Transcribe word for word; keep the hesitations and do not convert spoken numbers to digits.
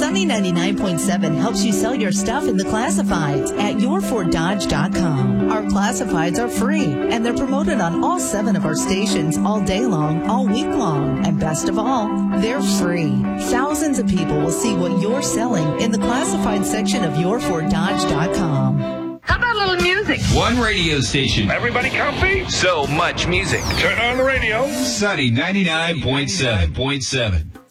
Sunny ninety-nine point seven helps you sell your stuff in the classifieds at your ford dodge dot com. Our classifieds are free, and they're promoted on all seven of our stations all day long, all week long. And best of all, they're free. Thousands of people will see what you're selling in the classified section of your ford dodge dot com. How about a little music? One radio station. Everybody comfy? So much music. Turn on the radio. Sunny ninety-nine point seven.